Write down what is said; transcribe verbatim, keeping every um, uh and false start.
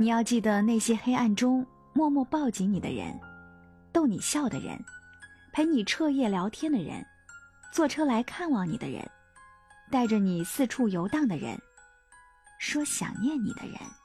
你要记得那些黑暗中默默抱紧你的人，逗你笑的人，陪你彻夜聊天的人，坐车来看望你的人，带着你四处游荡的人，说想念你的人。